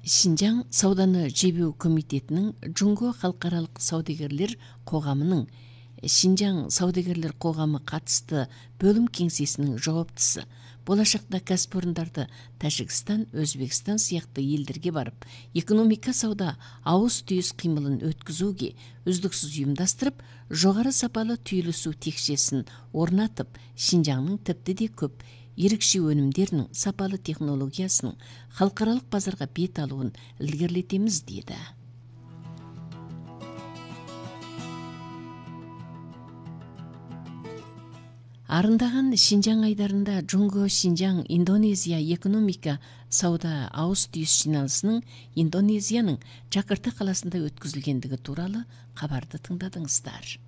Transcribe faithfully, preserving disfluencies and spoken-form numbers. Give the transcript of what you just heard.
Шинжаң сауданы жебүү комитетінің Жунго халықаралық саудагерлер қоғамының Шинжаң саудагерлер қоғамы қатысты бөлім кеңсесінің жауаптысы болашақта кәсіпорындарды Тәжікстан, Өзбекстан сияқты елдерге барып, экономика сауда ауыз түйіс қимылын өткізуге үздіксіз ұйымдастырып, жоғары сапалы түйілісу текшесін орнатып, Шинжаңның тіпті де көп ерекше өнімдерінің сапалы технологиясының халықаралық базарға бет алуын ілгерілетеміз деді. Арындаған Шинжаң айдарында Жунго Шинжаң Индонезия экономика сауда ауыз түйіс жиналысының Индонезияның Жакарта қаласында өткізілгендігі туралы хабарды тыңдадыңыздар.